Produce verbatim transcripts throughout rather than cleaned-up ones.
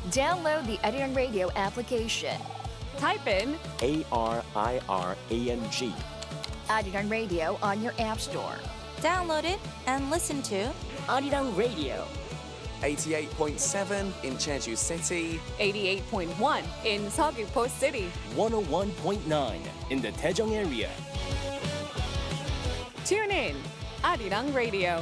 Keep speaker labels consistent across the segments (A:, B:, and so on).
A: Download the Arirang Radio application.
B: Type in
C: A R I R A N G.
A: Arirang Radio on your app store.
D: Download it and listen to
C: Arirang Radio.
E: eighty-eight point seven in Jeju City.
B: eighty-eight point one in Seogwipo City.
C: one oh one point nine in the Daejeong area.
B: Tune in, Arirang Radio.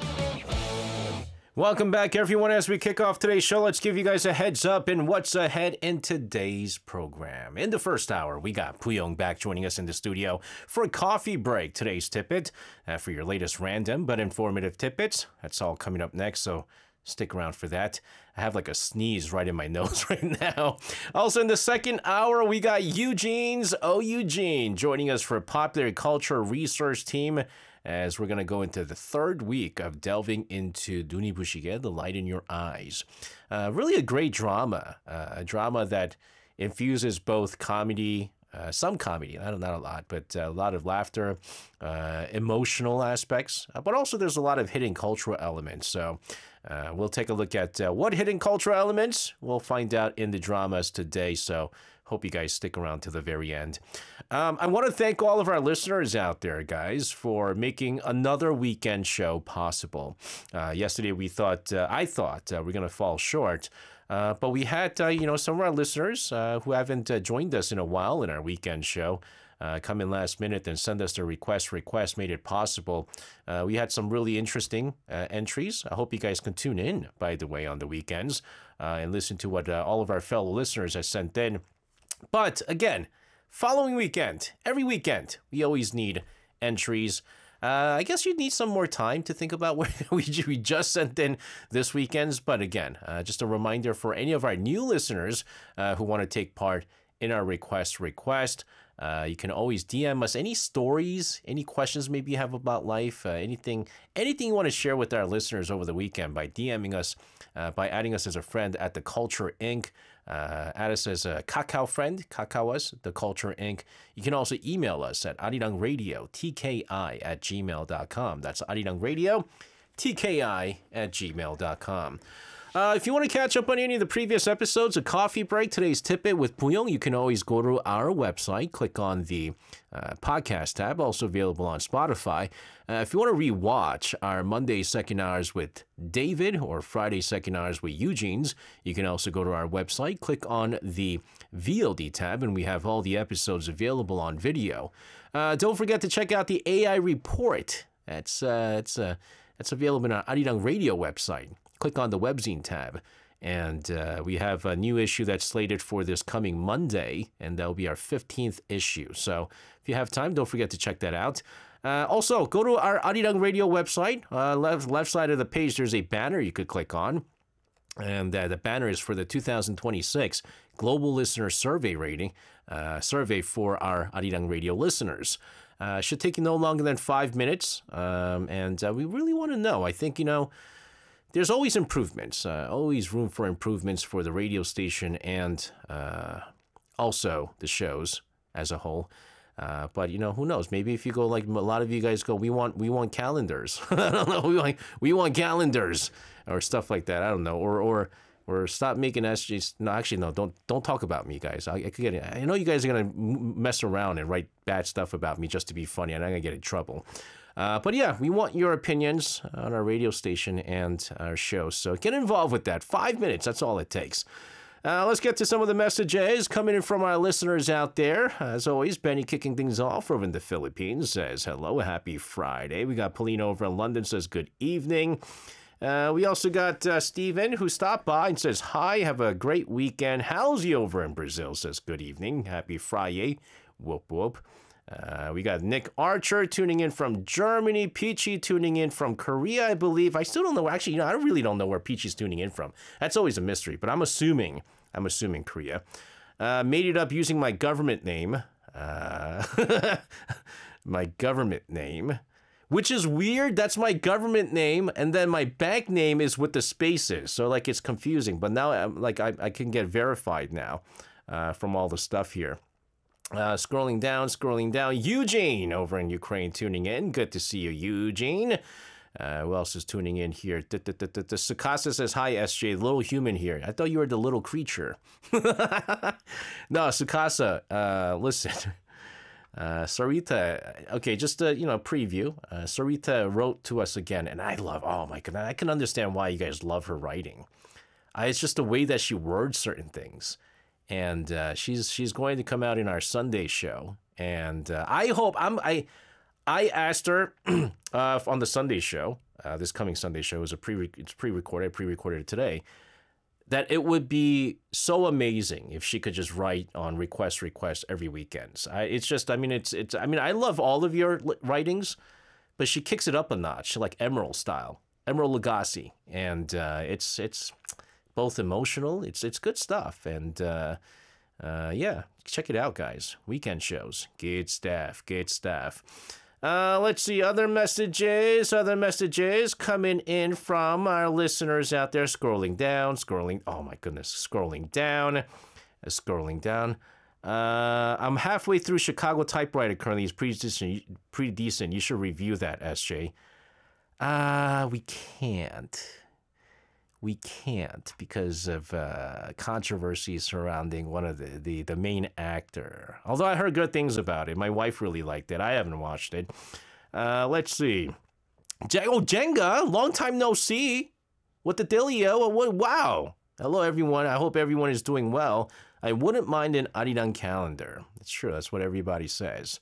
F: Welcome back, everyone. As we kick off today's show, let's give you guys a heads up in what's ahead in today's program. In the first hour, we got Puyong back joining us in the studio for a coffee break. Today's tidbit uh, for your latest random but informative tidbits. That's all coming up next, so stick around for that. I have like a sneeze right in my nose right now. Also in the second hour, we got Eugene's Oh Eugene joining us for a popular culture research team as we're going to go into the third week of delving into Duni Bushige, The Light in Your Eyes. Uh, really a great drama, uh, a drama that infuses both comedy, Uh, some comedy, not, not a lot, but uh, a lot of laughter, uh, emotional aspects, uh, but also there's a lot of hidden cultural elements. So uh, we'll take a look at uh, what hidden cultural elements we'll find out in the dramas today. So hope you guys stick around to the very end. Um, I want to thank all of our listeners out there, guys, for making another weekend show possible. Uh, yesterday we thought, uh, I thought uh, we're going to fall short. Uh, but we had, uh, you know, some of our listeners uh, who haven't uh, joined us in a while in our weekend show uh, come in last minute and send us their request. Request made it possible. Uh, we had some really interesting uh, entries. I hope you guys can tune in, by the way, on the weekends uh, and listen to what uh, all of our fellow listeners have sent in. But again, following weekend, every weekend, we always need entries. Uh, I guess you need some more time to think about what we, we just sent in this weekend's. But again, uh, just a reminder for any of our new listeners uh, who want to take part in our request request. Uh, you can always D M us any stories, any questions maybe you have about life, uh, anything, anything you want to share with our listeners over the weekend by DMing us, uh, by adding us as a friend at The Culture Incorporated. Uh, add us as a Kakao friend, Kakao us, The Culture Incorporated. You can also email us at arirangradio, T K I at gmail dot com. That's arirangradio, T K I at gmail dot com. Uh, if you want to catch up on any of the previous episodes of Coffee Break, today's tidbit with Puyong, you can always go to our website, click on the uh, podcast tab, also available on Spotify. Uh, if you want to rewatch our Monday second hours with David or Friday second hours with Eugene's, you can also go to our website, click on the V O D tab, and we have all the episodes available on video. Uh, don't forget to check out the A I report. That's uh, it's uh, that's available on our Arirang Radio website. Click on the webzine tab, and uh, we have a new issue that's slated for this coming Monday, and that'll be our fifteenth issue. So if you have time, don't forget to check that out. Uh, also, go to our Arirang Radio website. Uh, left, left side of the page, there's a banner you could click on, and uh, the banner is for the two thousand twenty-six Global Listener Survey rating, uh, survey for our Arirang Radio listeners. Uh, should take you no longer than five minutes, um, and uh, we really want to know. I think, you know, there's always improvements, uh, always room for improvements for the radio station and uh, also the shows as a whole. Uh, but, you know, who knows? Maybe if you go like a lot of you guys go, we want we want calendars. I don't know. We want, we want calendars or stuff like that. I don't know. Or or or stop making S Js. No, actually, no. Don't don't talk about me, guys. I, I could get it. I know you guys are gonna mess around and write bad stuff about me just to be funny, and I'm gonna get in trouble. Uh, but yeah, we want your opinions on our radio station and our show. So get involved with that. Five minutes, that's all it takes. Uh, let's get to some of the messages coming in from our listeners out there. As always, Benny kicking things off over in the Philippines says, hello, happy Friday. We got Paulina over in London says, good evening. Uh, we also got uh, Steven who stopped by and says, hi, have a great weekend. Halsey over in Brazil says, good evening, happy Friday. Whoop, whoop. Uh, we got Nick Archer tuning in from Germany. Peachy tuning in from Korea, I believe. I still don't know. Actually, you know, I really don't know where Peachy's tuning in from. That's always a mystery, but I'm assuming, I'm assuming Korea. Uh, made it up using my government name. Uh, my government name, which is weird. That's my government name, and then my bank name is with the spaces. So, like, it's confusing. But now, I'm, like, I, I can get verified now uh, from all the stuff here. Uh, scrolling down, scrolling down. Eugene over in Ukraine tuning in. Good to see you, Eugene. Uh, who else is tuning in here? The Sakasa says, hi, S J, little human here. I thought you were the little creature. No, Sakasa, uh, listen. Uh, Sarita, okay, just a, you know, preview. Uh, Sarita wrote to us again, and I love, oh my God, I can understand why you guys love her writing. Uh, it's just the way that she words certain things. And uh, she's she's going to come out in our Sunday show. And uh, I hope, I'm, I I asked her uh, on the Sunday show, uh, this coming Sunday show, is a pre it's pre-recorded, I pre-recorded it today, that it would be so amazing if she could just write on request request every weekend. I, it's just, I mean, it's it's. I mean, I love all of your writings, but she kicks it up a notch, like Emerald style, Emerald Lagasse, and uh, it's it's both emotional. It's it's good stuff, and uh, uh, yeah, check it out, guys. Weekend shows, good stuff, good stuff. Uh, let's see, other messages, other messages coming in from our listeners out there. Scrolling down, scrolling, oh my goodness, scrolling down, uh, scrolling down. Uh, I'm halfway through Chicago Typewriter currently. It's pretty decent, pretty decent. You should review that, S J. Uh, we can't. We can't because of uh, controversy surrounding one of the, the, the main actor. Although I heard good things about it. My wife really liked it. I haven't watched it. Uh, let's see. J- oh, Jenga, long time no see. What the dealio? Wow. Hello, everyone. I hope everyone is doing well. I wouldn't mind an Arirang calendar. It's true. That's what everybody says.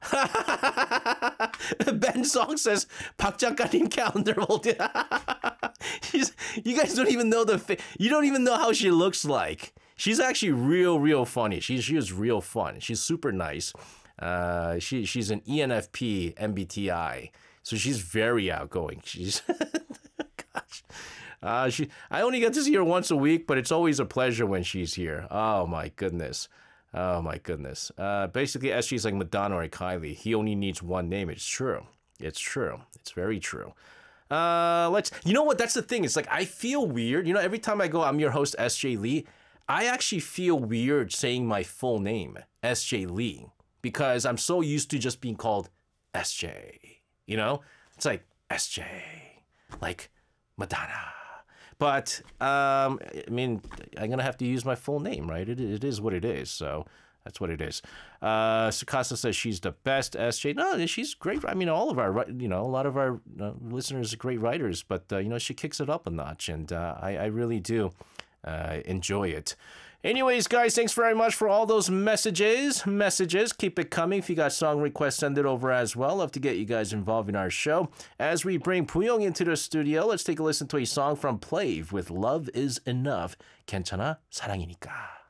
F: Ben Song says, Park 작가님 calendar will do. She's, you guys don't even know the fa- you don't even know how she looks like. She's actually real, real funny. She she is real fun. She's super nice. Uh, she she's an E N F P M B T I, so she's very outgoing. She's gosh. Uh, she I only get to see her once a week, but it's always a pleasure when she's here. Oh my goodness. Oh my goodness. Uh, basically, S G's like Madonna or Kylie. He only needs one name. It's true. It's true. It's very true. Uh, let's. You know what? That's the thing. It's like I feel weird. You know, every time I go, I'm your host, S J Lee. I actually feel weird saying my full name, S J Lee, because I'm so used to just being called S J. You know, it's like S J, like Madonna. But, um, I mean, I'm going to have to use my full name, right? It, it is what it is, so that's what it is. Uh, Sakasa says she's the best S J. No, she's great. I mean, all of our, you know, a lot of our uh, listeners are great writers, but, uh, you know, she kicks it up a notch, and uh, I, I really do uh, enjoy it. Anyways, guys, thanks very much for all those messages. Messages, keep it coming. If you got song requests, send it over as well. Love to get you guys involved in our show. As we bring Puyong into the studio, let's take a listen to a song from Plave with Love Is Enough. 괜찮아, 사랑이니까.